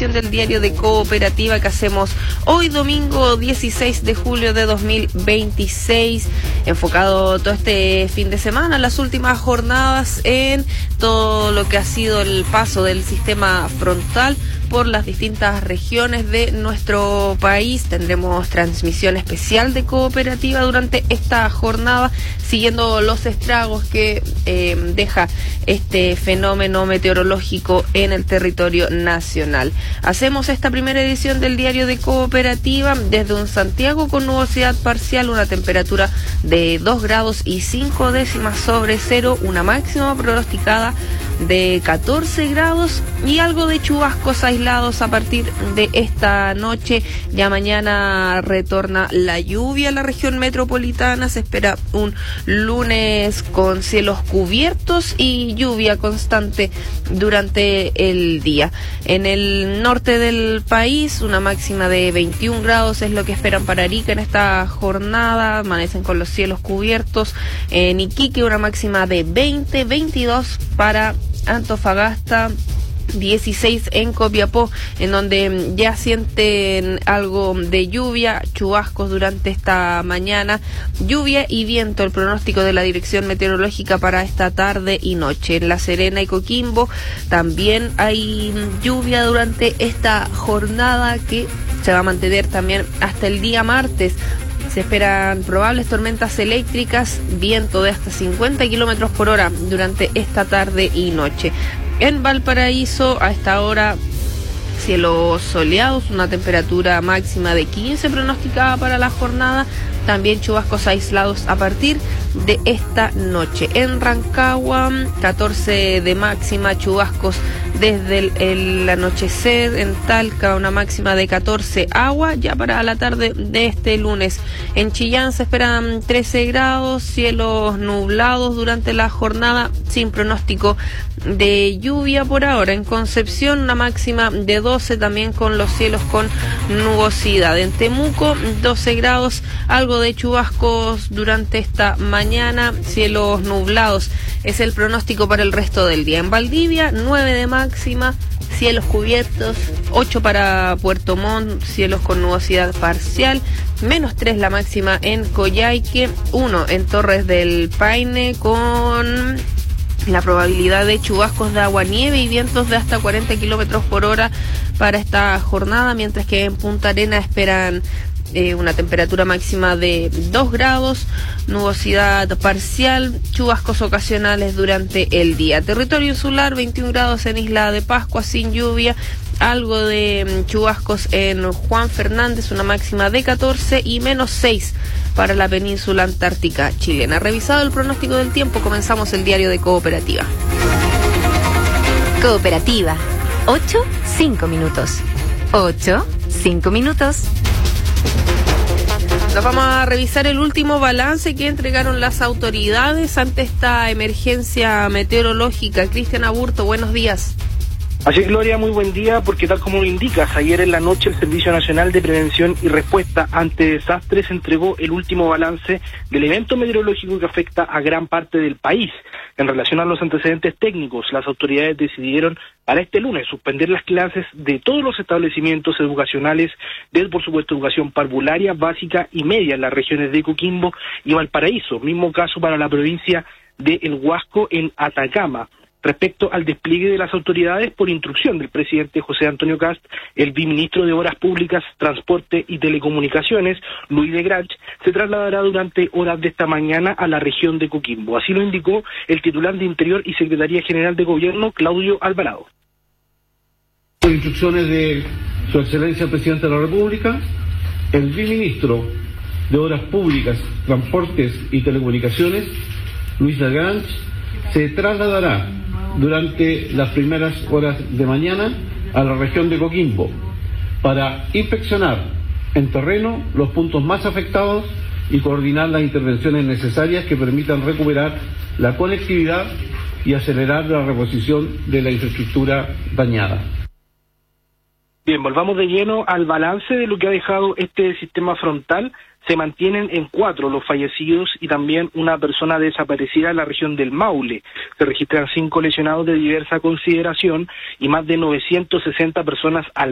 edición del diario de Cooperativa que hacemos hoy domingo 16 de julio de 2026, enfocado todo este fin de semana, las últimas jornadas en todo lo que ha sido el paso del sistema frontal por las distintas regiones de nuestro país. Tendremos transmisión especial de Cooperativa durante esta jornada, siguiendo los estragos que deja este fenómeno meteorológico en el territorio nacional. Hacemos esta primera edición del diario de Cooperativa desde un Santiago con nubosidad parcial, una temperatura de 2 grados y 5 décimas sobre cero, una máxima pronosticada de 14 grados y algo de chubascos aislados a partir de esta noche. Ya mañana retorna la lluvia a la región metropolitana. Se espera un lunes con cielos cubiertos y lluvia constante durante el día. En el norte del país, una máxima de 21 grados es lo que esperan para Arica en esta jornada. Amanecen con los cielos cubiertos. En Iquique, una máxima de 22 para Antofagasta, 16 en Copiapó, en donde ya sienten algo de lluvia, chubascos durante esta mañana, lluvia y viento, el pronóstico de la Dirección Meteorológica para esta tarde y noche. En La Serena y Coquimbo también hay lluvia durante esta jornada que se va a mantener también hasta el día martes. Se esperan probables tormentas eléctricas, viento de hasta 50 kilómetros por hora durante esta tarde y noche. En Valparaíso, a esta hora, cielos soleados, una temperatura máxima de 15 pronosticada para la jornada. También chubascos aislados a partir de esta noche. En Rancagua, 14 de máxima, chubascos desde el anochecer. En Talca, una máxima de 14, agua ya para la tarde de este lunes. En Chillán se esperan 13 grados, cielos nublados durante la jornada, sin pronóstico de lluvia por ahora. En Concepción, una máxima de 12, también con los cielos con nubosidad. En Temuco, 12 grados, algo de chubascos durante esta mañana, cielos nublados es el pronóstico para el resto del día. En Valdivia, 9 de máxima, cielos cubiertos, 8 para Puerto Montt, cielos con nubosidad parcial, -3 la máxima en Coyhaique, 1 en Torres del Paine con la probabilidad de chubascos de aguanieve y vientos de hasta 40 kilómetros por hora para esta jornada, mientras que en Punta Arenas esperan una temperatura máxima de 2 grados, nubosidad parcial, chubascos ocasionales durante el día. Territorio insular, 21 grados en Isla de Pascua, sin lluvia, algo de chubascos en Juan Fernández, una máxima de 14 y -6 para la península antártica chilena. Revisado el pronóstico del tiempo, comenzamos el diario de Cooperativa. Cooperativa, 8-5 minutos. 8-5 minutos. Nos vamos a revisar el último balance que entregaron las autoridades ante esta emergencia meteorológica. Cristian Aburto, buenos días. Así es, Gloria, muy buen día, porque tal como lo indicas, ayer en la noche el Servicio Nacional de Prevención y Respuesta ante Desastres entregó el último balance del evento meteorológico que afecta a gran parte del país. En relación a los antecedentes técnicos, las autoridades decidieron para este lunes suspender las clases de todos los establecimientos educacionales de, por supuesto, educación parvularia, básica y media en las regiones de Coquimbo y Valparaíso. Mismo caso para la provincia de El Huasco en Atacama. Respecto al despliegue de las autoridades, por instrucción del presidente José Antonio Kast, el viceministro de Obras Públicas, Transporte y Telecomunicaciones, Luis de Grach, se trasladará durante horas de esta mañana a la región de Coquimbo. Así lo indicó el titular de Interior y Secretaría General de Gobierno, Claudio Alvarado. Por instrucciones de Su Excelencia el Presidente de la República, el viceministro de Obras Públicas, Transportes y Telecomunicaciones, Luis de Grach, se trasladará durante las primeras horas de mañana a la región de Coquimbo para inspeccionar en terreno los puntos más afectados y coordinar las intervenciones necesarias que permitan recuperar la conectividad y acelerar la reposición de la infraestructura dañada. Bien, volvamos de lleno al balance de lo que ha dejado este sistema frontal. Se mantienen en 4 los fallecidos y también una persona desaparecida en la región del Maule. Se registran 5 lesionados de diversa consideración y más de 960 personas al